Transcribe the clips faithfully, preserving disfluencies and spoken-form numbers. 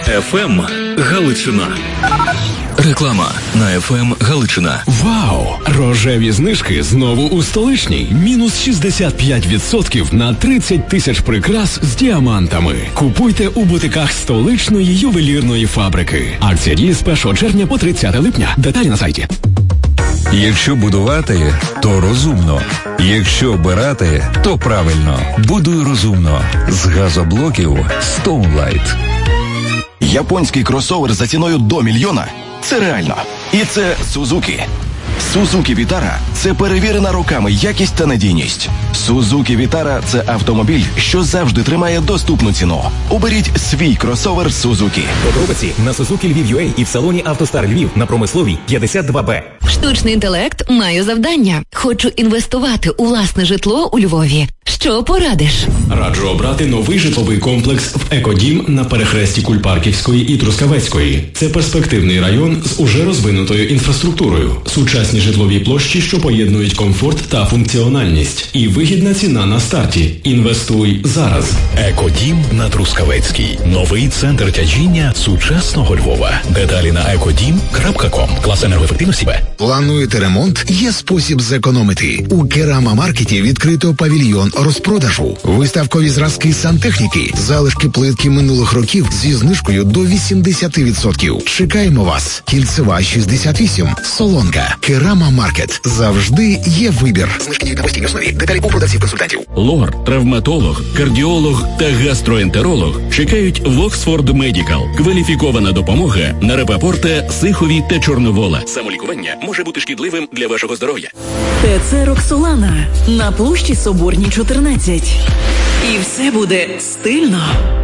еф ем Галичина. Реклама на еф ем Галичина. Вау! Рожеві знижки знову у столичній. Мінус шістдесят п'ять відсотків на тридцять тисяч прикрас з діамантами. Купуйте у бутиках столичної ювелірної фабрики. Акція діє з першого червня по тридцяте липня. Деталі на сайті. Якщо будувати, то розумно. Якщо обирати, то правильно. Будуй розумно. З газоблоків Stoneline. Японський кросовер за ціною до мільйона – це реально. І це Suzuki. Suzuki Vitara – це перевірена роками якість та надійність. Suzuki Vitara – це автомобіль, що завжди тримає доступну ціну. Оберіть свій кросовер Suzuki. Подробиці на Suzuki Львів ю ей і в салоні «Автостар Львів» на Промисловій п'ятдесят два Б. Штучний інтелект має завдання. Хочу інвестувати у власне житло у Львові. Що порадиш? Раджу обрати новий житловий комплекс в Екодім на перехресті Кульпарківської і Трускавецької. Це перспективний район з уже розвинутою інфраструктурою, сучасні житлові площі, що поєднують комфорт та функціональність, і вигідна ціна на старті. Інвестуй зараз. Екодім на Трускавецькій. Новий центр тяжіння сучасного Львова. Деталі на екодім крапка ком. Клас енергоефективності Б. Плануєте ремонт? Є спосіб зекономити. У Керама-маркеті відкрито павільйон розпродажу. Виставкові зразки сантехніки, залишки плитки минулих років зі знижкою до вісімдесят відсотків. Чекаємо вас. Кільцева шістдесят вісім. Солонка. Керама-маркет. Завжди є вибір. Знижки на постійній основі. Деталі у продавців-консультантів. Лор, травматолог, кардіолог та гастроентеролог чекають в Оксфорд Медікал. Кваліфікована допомога на Рапапорта, Сихові та Чорновола. Самолікування може бути шкідливим для вашого здоров'я. ТЦ «Роксолана» на площі Соборній, чотирнадцять. І все буде стильно.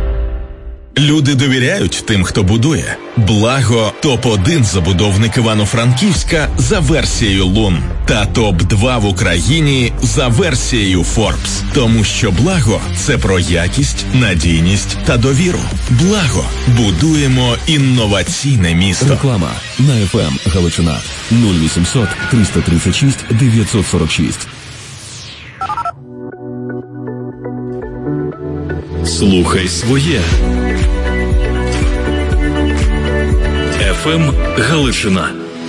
Люди довіряють тим, хто будує. Благо, топ один забудовник Івано-Франківська за версією Лун та топ два в Україні за версією Forbes. Тому що Благо – це про якість, надійність та довіру. Благо. Будуємо інноваційне місто. Реклама на еф ем Галичина. нуль вісімсот триста тридцять шість дев'ятсот сорок шість. Слухай своє. еф ем Галичина.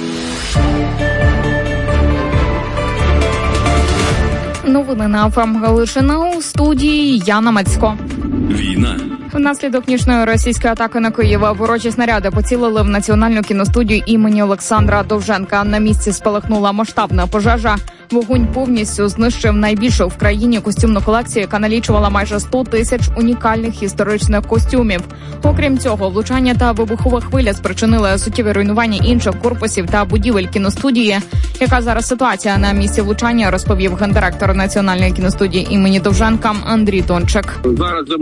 Новини на еф ем Галичина, у студії Яна Мацько. Війна. Внаслідок нічної російської атаки на Київ ворожі снаряди поцілили в національну кіностудію імені Олександра Довженка. На місці спалахнула масштабна пожежа. Вогонь повністю знищив найбільшу в країні костюмну колекцію, яка налічувала майже сто тисяч унікальних історичних костюмів. Окрім цього, влучання та вибухова хвиля спричинили суттєві руйнування інших корпусів та будівель кіностудії. Яка зараз ситуація на місці влучання, розповів гендиректор Національної кіностудії імені Довженка Андрій Тончик. Зараз